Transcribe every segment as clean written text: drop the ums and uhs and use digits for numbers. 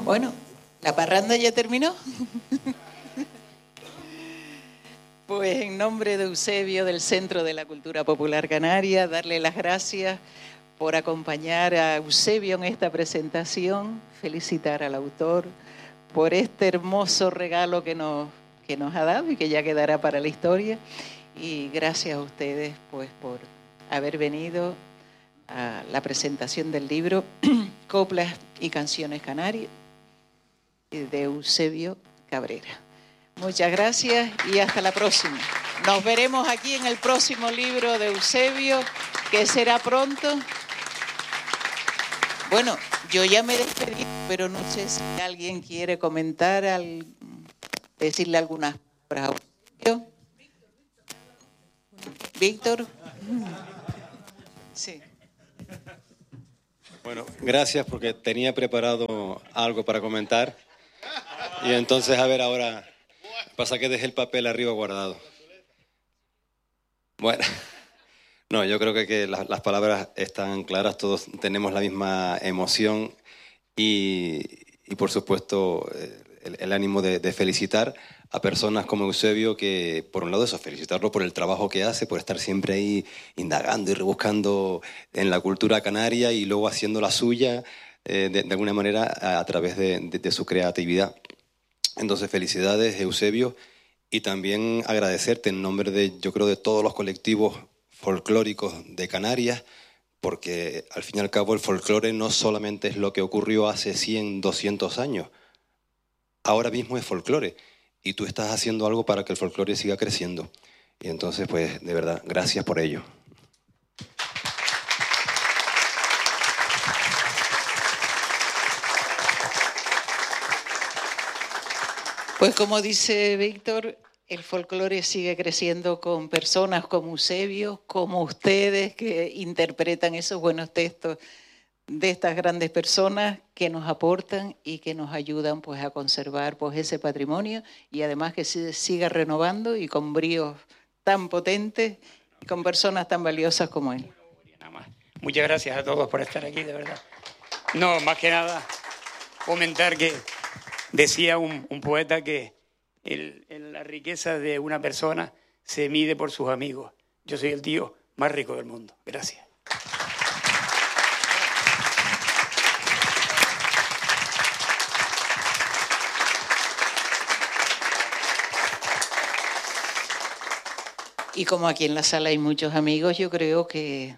Bueno, ¿la parranda ya terminó? Pues en nombre de Eusebio, del Centro de la Cultura Popular Canaria, darle las gracias por acompañar a Eusebio en esta presentación, felicitar al autor por este hermoso regalo que nos ha dado y que ya quedará para la historia. Y gracias a ustedes pues por haber venido a la presentación del libro Coplas y Canciones Canarias de Eusebio Cabrera. Muchas gracias y hasta la próxima. Nos veremos aquí en el próximo libro de Eusebio, que será pronto. Bueno, yo ya me despedí, pero no sé si alguien quiere comentar, decirle algunas palabras. Víctor. Sí. Bueno, gracias porque tenía preparado algo para comentar. Y entonces, a ver, ahora pasa que dejé el papel arriba guardado. Bueno, no, yo creo que las palabras están claras, todos tenemos la misma emoción y por supuesto, el ánimo de felicitar a personas como Eusebio, que por un lado eso, felicitarlo por el trabajo que hace, por estar siempre ahí indagando y rebuscando en la cultura canaria y luego haciendo la suya de alguna manera a través de su creatividad. Entonces, felicidades, Eusebio, y también agradecerte en nombre de, yo creo, de todos los colectivos folclóricos de Canarias, porque al fin y al cabo el folclore no solamente es lo que ocurrió hace 100, 200 años, ahora mismo es folclore, y tú estás haciendo algo para que el folclore siga creciendo. Y entonces, pues, de verdad, gracias por ello. Pues como dice Víctor, el folclore sigue creciendo con personas como Eusebio, como ustedes que interpretan esos buenos textos de estas grandes personas que nos aportan y que nos ayudan pues a conservar pues ese patrimonio y además que se siga renovando y con bríos tan potentes y con personas tan valiosas como él. Muchas gracias a todos por estar aquí, de verdad. No, más que nada comentar que decía un poeta que la riqueza de una persona se mide por sus amigos. Yo soy el tío más rico del mundo. Gracias. Y como aquí en la sala hay muchos amigos, yo creo que...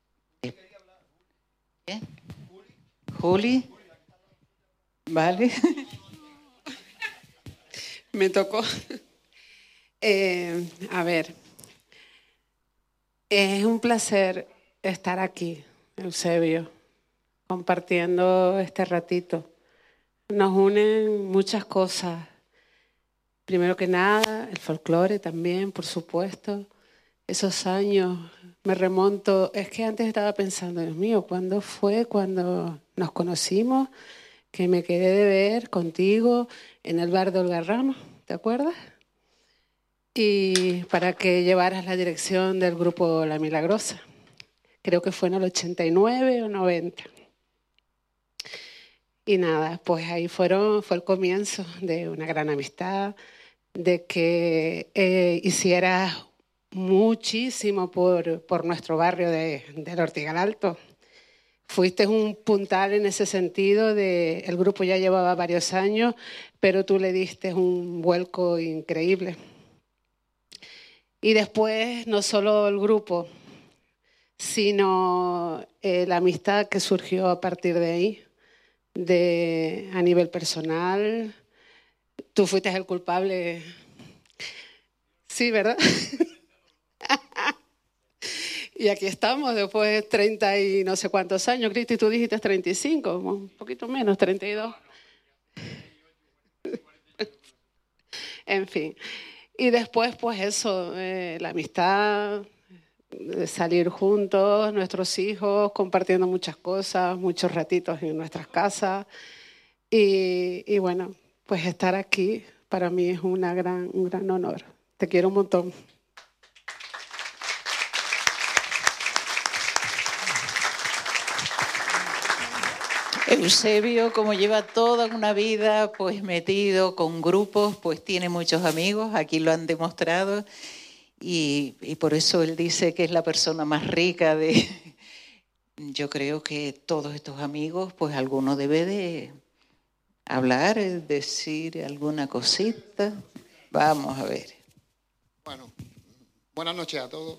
¿Qué? ¿Juli? ¿Vale? Me tocó. A ver, es un placer estar aquí, Eusebio, compartiendo este ratito. Nos unen muchas cosas. Primero que nada, el folclore también, por supuesto. Esos años, me remonto, es que antes estaba pensando, Dios mío, ¿cuándo fue cuando nos conocimos? Que me quedé de ver contigo en el bar de Olga Ramos, ¿te acuerdas? Y para que llevaras la dirección del grupo La Milagrosa. Creo que fue en el 89 o 90. Y nada, pues ahí fue el comienzo de una gran amistad, de que hicieras muchísimo por nuestro barrio del Ortigal Alto. Fuiste un puntal en ese sentido, el grupo ya llevaba varios años, pero tú le diste un vuelco increíble. Y después, no solo el grupo, sino la amistad que surgió a partir de ahí, a nivel personal. Tú fuiste el culpable. Sí, ¿verdad? Y aquí estamos después de 30 y no sé cuántos años. Cristi, tú dijiste 35, un poquito menos, 32. En fin. Y después, pues eso, la amistad, salir juntos, nuestros hijos, compartiendo muchas cosas, muchos ratitos en nuestras casas. Y bueno, pues estar aquí para mí es un gran honor. Te quiero un montón. Eusebio, como lleva toda una vida pues metido con grupos, pues tiene muchos amigos, aquí lo han demostrado, y por eso él dice que es la persona más rica de... Yo creo que todos estos amigos, pues alguno debe de hablar, decir alguna cosita. Vamos a ver. Bueno, buenas noches a todos.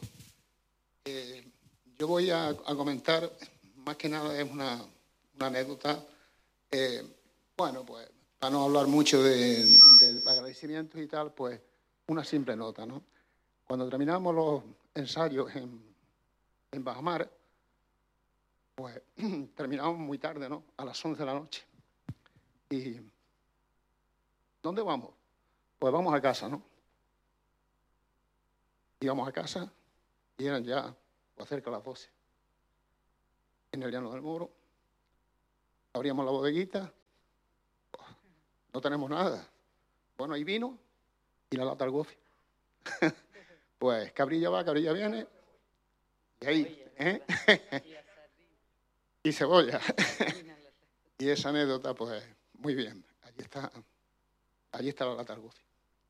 Yo voy a comentar, más que nada es una anécdota. Bueno, pues para no hablar mucho de agradecimientos y tal, pues una simple nota, ¿no? Cuando terminamos los ensayos en Bajamar, pues terminamos muy tarde, ¿no? A las 11 de la noche. ¿Y dónde vamos? Pues vamos a casa, ¿no? Íbamos a casa y eran ya pues, cerca de las 12. En el Llano del Moro, abríamos la bodeguita, pues, no tenemos nada. Bueno, hay vino y la lata al gofi. Pues cabrilla va, cabrilla viene, y ahí, ¿eh? Y cebolla. Y esa anécdota, pues, muy bien. Allí está la lata al gofi.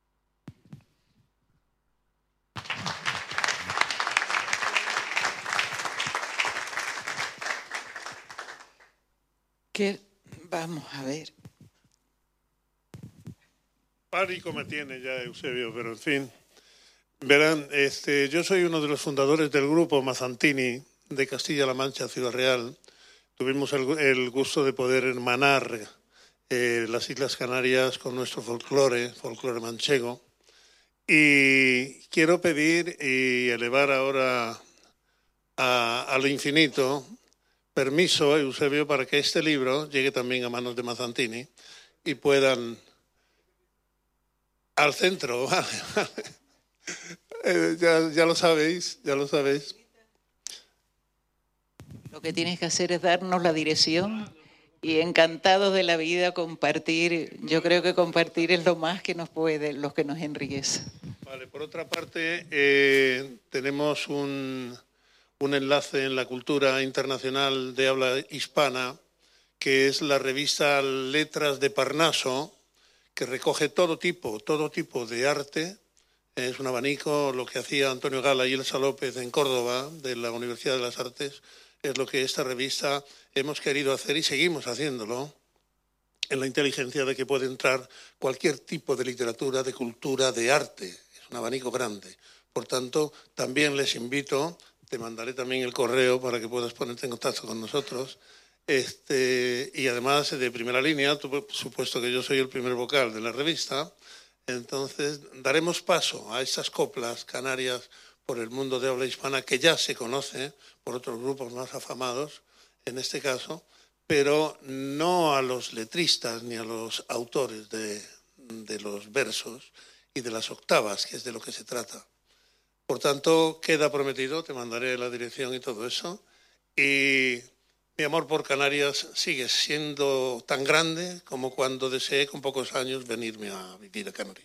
Vamos a ver. Pánico me tiene ya Eusebio, pero en fin. Verán, yo soy uno de los fundadores del grupo Mazzantini de Castilla-La Mancha, Ciudad Real. Tuvimos el gusto de poder hermanar las Islas Canarias con nuestro folclore manchego. Y quiero pedir y elevar ahora a lo infinito permiso, Eusebio, para que este libro llegue también a manos de Mazzantini y puedan al centro, vale. Ya lo sabéis. Lo que tienes que hacer es darnos la dirección y encantados de la vida compartir. Yo creo que compartir es lo más que nos puede, lo que nos enriquece. Vale, por otra parte, tenemos un enlace en la cultura internacional de habla hispana, que es la revista Letras de Parnaso, que recoge todo tipo de arte. Es un abanico, lo que hacía Antonio Gala y Elsa López en Córdoba, de la Universidad de las Artes, es lo que esta revista hemos querido hacer y seguimos haciéndolo, en la inteligencia de que puede entrar cualquier tipo de literatura, de cultura, de arte. Es un abanico grande. Por tanto, también les invito, te mandaré también el correo para que puedas ponerte en contacto con nosotros. Y además, de primera línea, por supuesto que yo soy el primer vocal de la revista, entonces daremos paso a estas coplas canarias por el mundo de habla hispana que ya se conoce por otros grupos más afamados, en este caso, pero no a los letristas ni a los autores de los versos y de las octavas, que es de lo que se trata. Por tanto, queda prometido, te mandaré la dirección y todo eso, y mi amor por Canarias sigue siendo tan grande como cuando deseé con pocos años venirme a vivir a Canarias.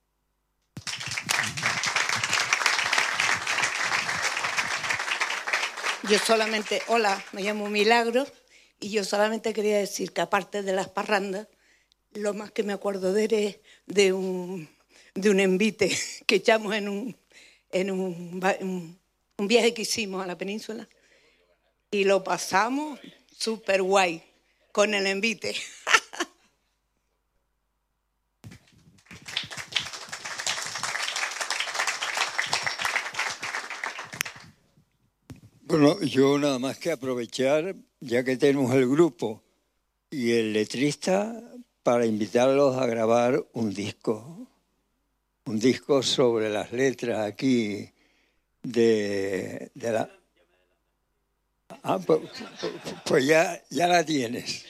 Hola, me llamo Milagro y yo solamente quería decir que aparte de las parrandas, lo más que me acuerdo de él es de un envite que echamos en un viaje que hicimos a la península y lo pasamos súper guay con el envite. Bueno, yo nada más que aprovechar, ya que tenemos el grupo y el letrista, para invitarlos a grabar un disco sobre las letras aquí de la... Ah, pues ya la tienes.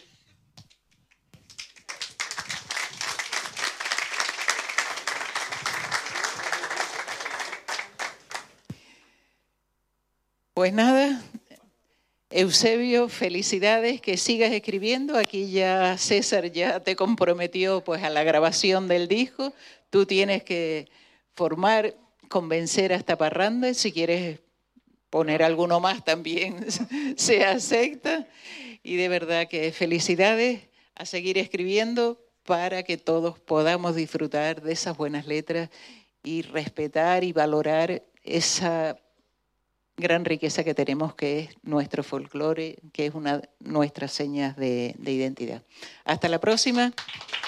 Pues nada, Eusebio, felicidades, que sigas escribiendo. Aquí ya César ya te comprometió pues a la grabación del disco. Tú tienes que convencer a esta parranda. Si quieres poner alguno más también se acepta. Y de verdad que felicidades, a seguir escribiendo para que todos podamos disfrutar de esas buenas letras y respetar y valorar esa gran riqueza que tenemos, que es nuestro folclore, que es una de nuestras señas de identidad. Hasta la próxima.